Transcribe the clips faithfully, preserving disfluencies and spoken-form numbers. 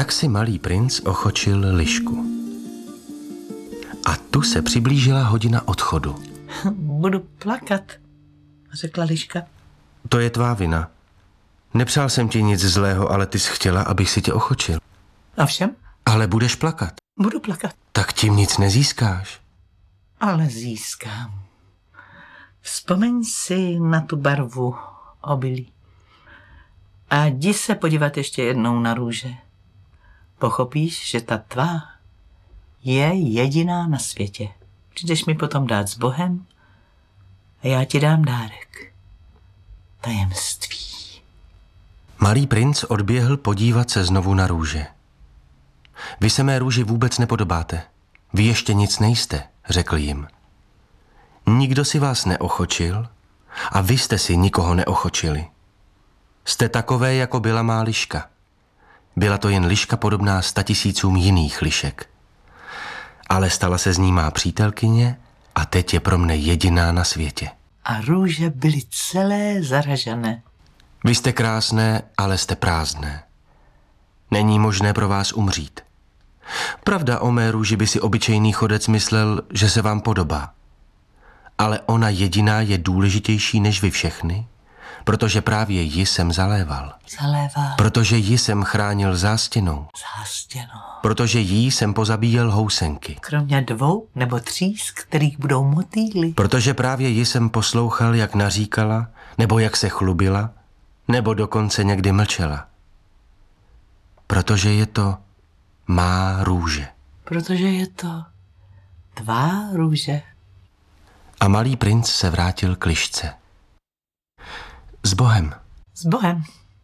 Tak si malý princ ochočil lišku. A tu se přiblížila hodina odchodu. Budu plakat, řekla liška. To je tvá vina. Nepřál jsem ti nic zlého, ale ty jsi chtěla, abych si tě ochočil. Ovšem? Ale budeš plakat. Budu plakat. Tak tím nic nezískáš. Ale získám. Vzpomeň si na tu barvu obilí. A jdi se podívat ještě jednou na růže. Pochopíš, že ta tvá je jediná na světě. Přijdeš mi potom dát s Bohem a já ti dám dárek. Tajemství. Malý princ odběhl podívat se znovu na růže. Vy se mé růži vůbec nepodobáte. Vy ještě nic nejste, řekl jim. Nikdo si vás neochočil a vy jste si nikoho neochočili. Jste takové, jako byla má liška. Byla to jen liška podobná statisícům jiných lišek. Ale stala se z ní má přítelkyně a teď je pro mne jediná na světě. A růže byly celé zaražené. Vy jste krásné, ale jste prázdné. Není možné pro vás umřít. Pravda, o mé růži by si obyčejný chodec myslel, že se vám podobá. Ale ona jediná je důležitější než vy všechny, protože právě ji jsem zaléval. Zaléval. Protože ji jsem chránil zástěnou. Zástěnou. Protože jí jsem pozabíjel housenky. Kromě dvou nebo tří, z kterých budou motýly. Protože právě ji jsem poslouchal, jak naříkala, nebo jak se chlubila, nebo dokonce někdy mlčela. Protože je to má růže. Protože je to tvá růže. A malý princ se vrátil k lišce. S Bohem. S Bohem.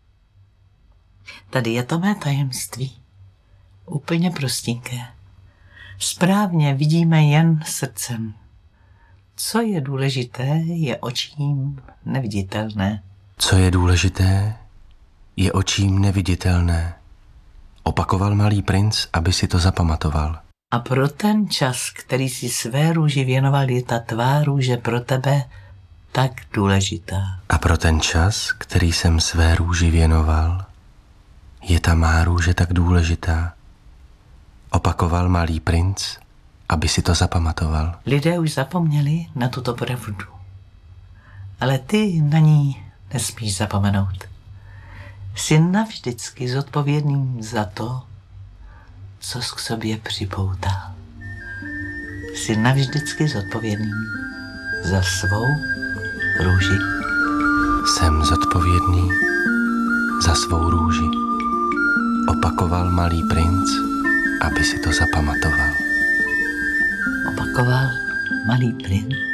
Tady je to mé tajemství. Úplně prostinké. Správně vidíme jen srdcem. Co je důležité, je očím neviditelné. Co je důležité, je očím neviditelné. Opakoval malý princ, aby si to zapamatoval. A pro ten čas, který si své růži věnoval, je ta tvá růže pro tebe tak důležitá. A pro ten čas, který jsem své růži věnoval, je ta má růže tak důležitá. Opakoval malý princ, aby si to zapamatoval. Lidé už zapomněli na tuto pravdu. Ale ty na ní nesmíš zapomenout. Jsi navždycky zodpovědným za to, co jsi k sobě připoutal. Jsi navždycky zodpovědný za svou růži. Jsem zodpovědný za svou růži. Opakoval malý princ, aby si to zapamatoval. Opakoval malý princ,